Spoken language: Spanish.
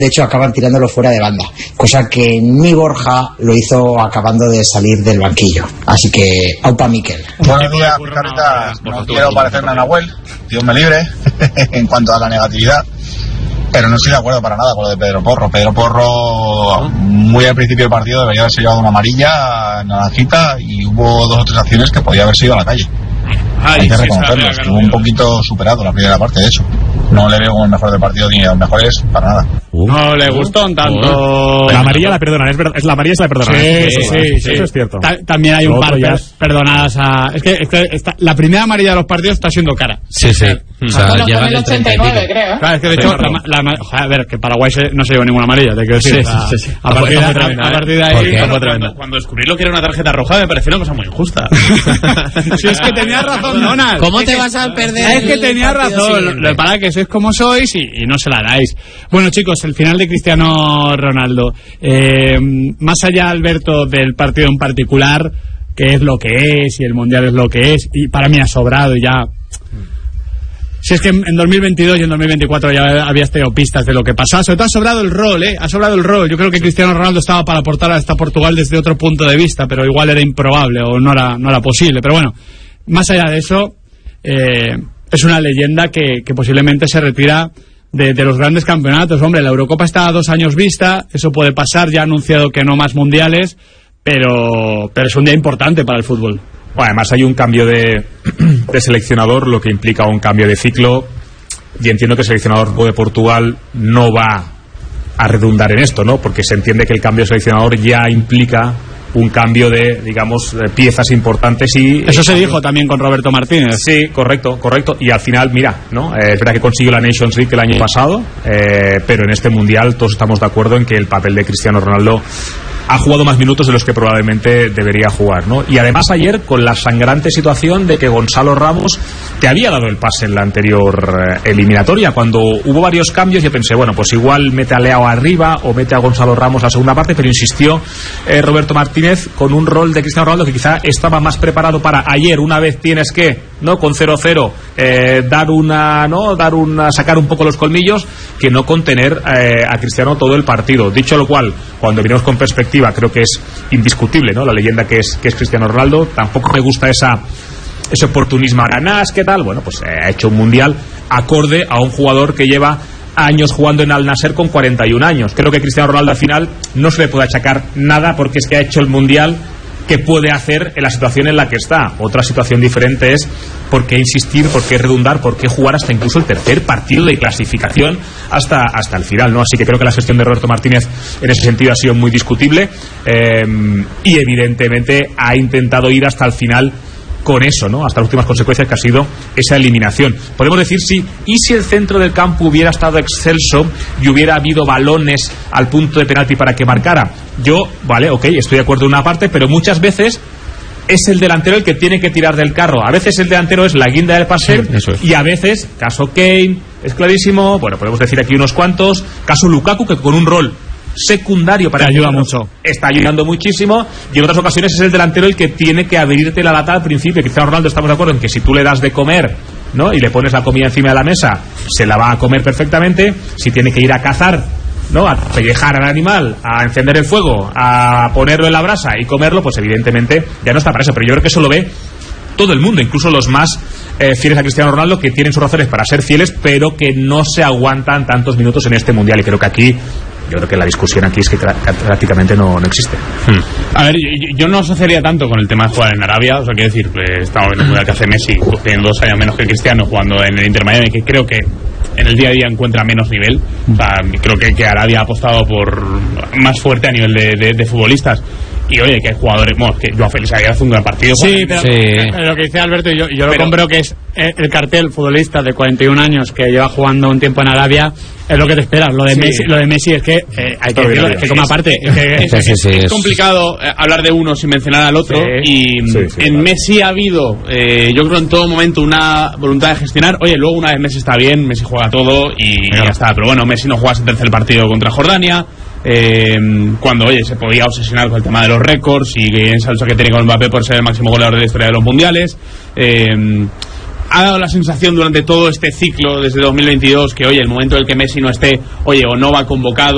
De hecho, acaban tirándolo fuera de banda, cosa que ni Borja lo hizo acabando de salir del banquillo. Así que, aupa Miquel. Buenos días, Carita. No quiero parecerme a Nahuel, Dios me libre, en cuanto a la negatividad. Pero no estoy de acuerdo para nada con lo de Pedro Porro. Pedro Porro, muy al principio del partido, debería haberse llevado una amarilla, naranjita, y hubo 2 o 3 acciones que podía haberse ido a la calle. Hay que reconocerlo, estuvo un poquito superado la primera parte, de hecho. No le veo como el mejor del partido ni a los mejores para nada. No le gustó un tanto. La amarilla la perdonan, es verdad. La amarilla se la perdonan. Sí. Eso es cierto. También hay un par perdonadas a... Es que la primera amarilla de los partidos está siendo cara. Sí. O sea, lleva el 89, creo. Claro, es que de hecho, a ver, que Paraguay no se llevó ninguna amarilla, te quiero decir. Sí. A partir de ahí... Cuando descubrí lo que era una tarjeta roja me pareció una cosa muy injusta. Si es que tenía razón, Donald. ¿Cómo te vas a perder? Es que tenía razón. Lo que pasa es que sois como sois y no se la dais. Bueno, chicos, el final de Cristiano Ronaldo. Más allá, Alberto, del partido en particular, que es lo que es y el Mundial es lo que es, y para mí ha sobrado ya. Si es que en 2022 y en 2024 ya había tenido pistas de lo que pasaba. Sobre todo ha sobrado el rol, Ha sobrado el rol. Yo creo que Cristiano Ronaldo estaba para aportar hasta Portugal desde otro punto de vista, pero igual era improbable o no era posible. Pero bueno, más allá de eso, es una leyenda que posiblemente se retira de los grandes campeonatos. Hombre, la Eurocopa está a 2 años vista, eso puede pasar, ya ha anunciado que no más mundiales, pero es un día importante para el fútbol. Bueno, además hay un cambio de seleccionador, lo que implica un cambio de ciclo, y entiendo que el seleccionador de Portugal no va a redundar en esto, ¿no? Porque se entiende que el cambio de seleccionador ya implica un cambio de, digamos, de piezas importantes y... Eso se dijo también con Roberto Martínez. Sí, correcto. Y al final, mira, ¿no? Es verdad que consiguió la Nations League el año pasado, pero en este Mundial todos estamos de acuerdo en que el papel de Cristiano Ronaldo ha jugado más minutos de los que probablemente debería jugar, ¿no? Y además ayer con la sangrante situación de que Gonzalo Ramos te había dado el pase en la anterior eliminatoria. Cuando hubo varios cambios yo pensé, bueno, pues igual mete a Leao arriba o mete a Gonzalo Ramos a la segunda parte, pero insistió Roberto Martínez con un rol de Cristiano Ronaldo que quizá estaba más preparado para ayer. Una vez tienes que, ¿no?, con 0-0 sacar un poco los colmillos, que no contener a Cristiano todo el partido. Dicho lo cual, cuando venimos con perspectiva, creo que es indiscutible, ¿no?, la leyenda que es Cristiano Ronaldo. Tampoco me gusta ese oportunismo aranás, ¿qué tal? Bueno, pues ha hecho un mundial acorde a un jugador que lleva años jugando en Al Nassr con 41 años. Creo que Cristiano Ronaldo al final no se le puede achacar nada porque es que ha hecho el mundial que puede hacer en la situación en la que está. Otra situación diferente es por qué insistir, por qué redundar, por qué jugar hasta incluso el tercer partido de clasificación hasta el final, ¿no? Así que creo que la gestión de Roberto Martínez en ese sentido ha sido muy discutible, y evidentemente ha intentado ir hasta el final con eso, ¿no?, hasta las últimas consecuencias, que ha sido esa eliminación. Podemos decir sí, y si el centro del campo hubiera estado excelso y hubiera habido balones al punto de penalti para que marcara. Yo, vale, ok, estoy de acuerdo en una parte, pero muchas veces es el delantero el que tiene que tirar del carro. A veces el delantero es la guinda del pastel, y a veces, caso Kane, es clarísimo, bueno, podemos decir aquí unos cuantos, caso Lukaku, que con un rol secundario para ayuda mucho, está ayudando muchísimo, y en otras ocasiones es el delantero el que tiene que abrirte la lata al principio. Cristiano Ronaldo, estamos de acuerdo en que si tú le das de comer, ¿no?, y le pones la comida encima de la mesa, se la va a comer perfectamente. Si tiene que ir a cazar, ¿no?, a pellejar al animal, a encender el fuego, a ponerlo en la brasa y comerlo, pues evidentemente ya no está para eso. Pero yo creo que eso lo ve todo el mundo, incluso los más fieles a Cristiano Ronaldo, que tienen sus razones para ser fieles, pero que no se aguantan tantos minutos en este mundial. Y creo que aquí, yo creo que la discusión aquí es que prácticamente no existe. A ver, yo no asociaría tanto con el tema de jugar en Arabia. O sea, quiero decir, estamos viendo el mundial que hace Messi, tiene 2 años menos que Cristiano, jugando en el Inter Miami, que creo que en el día a día encuentra menos nivel. O sea, creo que Arabia ha apostado por más fuerte a nivel de futbolistas. Y oye, que hay jugadores, bueno, que Joao Félix ayer hace un gran partido. Sí, pero lo que dice Alberto, yo lo compro, que es el cartel futbolista de 41 años que lleva jugando un tiempo en Arabia, es lo que te esperas. Lo de Messi es que hay que decirlo, que como aparte es complicado hablar de uno sin mencionar al otro, y en Messi ha habido, yo creo en todo momento, una voluntad de gestionar. Oye, luego una vez Messi está bien, Messi juega todo y ya está. Pero bueno, Messi no juega ese tercer partido contra Jordania, cuando se podía obsesionar con el tema de los récords y esa lucha que tiene con Mbappé por ser el máximo goleador de la historia de los mundiales. Ha dado la sensación durante todo este ciclo desde 2022 que, oye, el momento en el que Messi no esté, o no va convocado,